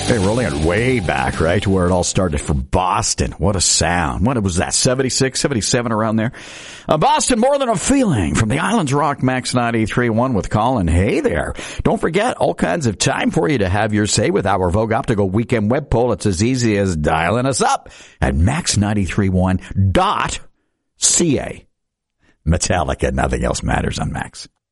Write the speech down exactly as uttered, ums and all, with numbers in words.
Hey, rolling it way back, right, to where it all started for Boston. What a sound. What was that, seventy-six, seventy-seven, around there? Uh, Boston, More Than a Feeling from the Islands Rock Max ninety-three point one with Colin. Hey there. Don't forget, all kinds of time for you to have your say with our Vogue Optical Weekend Web Poll. It's as easy as dialing us up at max ninety-three point one dot c a. Metallica, nothing else matters on Max.